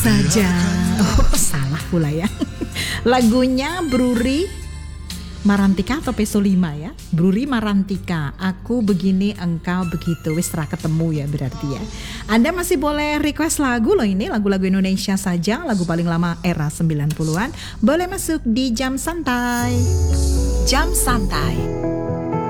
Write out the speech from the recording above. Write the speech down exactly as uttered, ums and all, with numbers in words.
Saja. Oh, salah pula ya. Lagunya Bruri Marantika atau Peso lima ya. Bruri Marantika, aku begini engkau begitu. Wis ra ketemu ya berarti ya. Anda masih boleh request lagu loh ini, lagu-lagu Indonesia saja, lagu paling lama era sembilan puluhan. Boleh masuk di Jam Santai. Jam Santai.